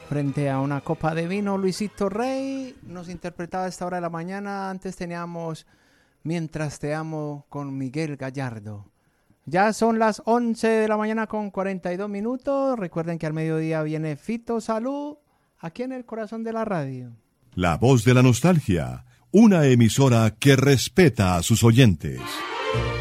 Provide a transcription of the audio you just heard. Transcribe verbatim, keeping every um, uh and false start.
frente a una copa de vino. Luisito Rey nos interpretaba a esta hora de la mañana. Antes teníamos Mientras te amo con Miguel Gallardo. Ya son las once de la mañana con cuarenta y dos minutos. Recuerden que al mediodía viene Fito Salud, aquí en el corazón de la radio. La voz de la nostalgia, una emisora que respeta a sus oyentes.